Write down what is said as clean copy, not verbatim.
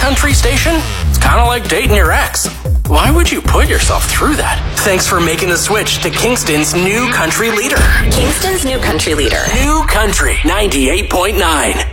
country station? It's kind of like dating your ex. Why would you put yourself through that? Thanks for making the switch to Kingston's new country leader. Kingston's new country leader. New Country 98.9.